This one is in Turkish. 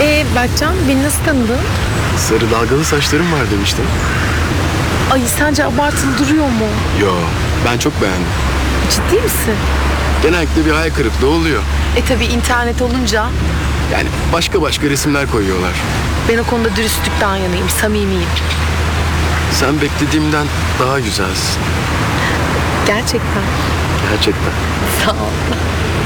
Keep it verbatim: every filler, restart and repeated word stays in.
Ee Berkcan, beni nasıl tanıdın? Sarı dalgalı saçlarım var demiştin. Ay sence abartılı duruyor mu? Yo, ben çok beğendim. Ciddi misin? Genellikle bir hayal kırıklığı oluyor. E tabii internet olunca Yani başka başka resimler koyuyorlar. ben o konuda dürüstlükten yanayım, samimiyim. Sen beklediğimden daha güzelsin. Gerçekten. Gerçekten. Sağ ol.